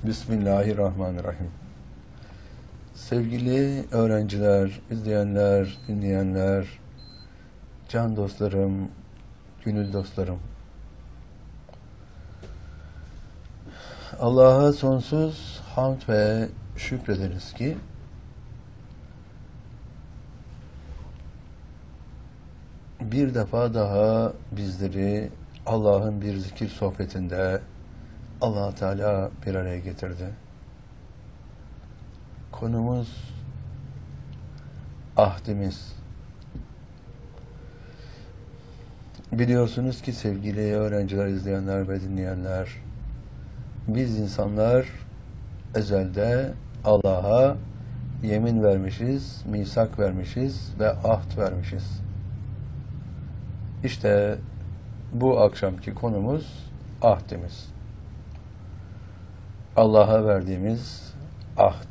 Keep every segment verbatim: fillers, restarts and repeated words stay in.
Bismillahirrahmanirrahim. Sevgili öğrenciler, izleyenler, dinleyenler, can dostlarım, gönül dostlarım. Allah'a sonsuz hamd ve şükrederiz ki bir defa daha bizleri Allah'ın bir zikir sohbetinde Allah Teala bir araya getirdi. Konumuz ahdimiz. Biliyorsunuz ki sevgili öğrenciler, izleyenler ve dinleyenler, biz insanlar ezelde Allah'a yemin vermişiz, misak vermişiz ve ahd vermişiz. İşte bu akşamki konumuz ahdimiz. Allah'a verdiğimiz ahd.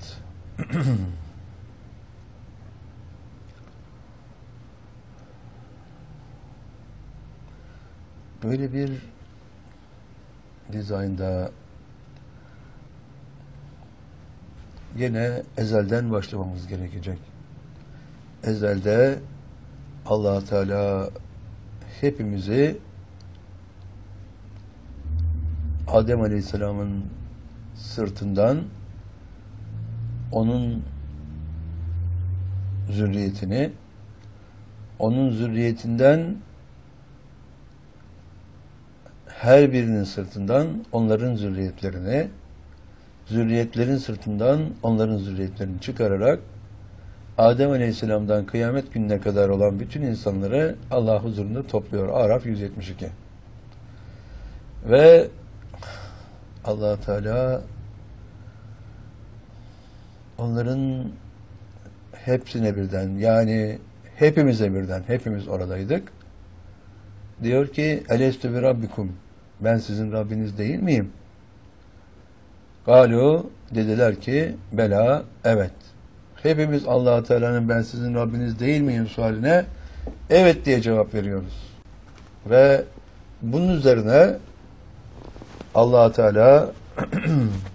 Böyle bir dizaynda yine ezelden başlamamız gerekecek. Ezelde Allah Teala hepimizi Adem Aleyhisselam'ın sırtından onun zürriyetini, onun zürriyetinden her birinin sırtından onların zürriyetlerini, zürriyetlerin sırtından onların zürriyetlerini çıkararak Adem Aleyhisselam'dan kıyamet gününe kadar olan bütün insanları Allah huzurunda topluyor. Araf yüz yetmiş iki. Ve Allah Teala onların hepsine birden, yani hepimize birden, hepimiz oradaydık. Diyor ki, Elestü bi Rabbikum, ben sizin Rabbiniz değil miyim? Galu, dediler ki, bela, evet. Hepimiz Allah Teala'nın ben sizin Rabbiniz değil miyim sualine evet diye cevap veriyoruz. Ve bunun üzerine Allah Teala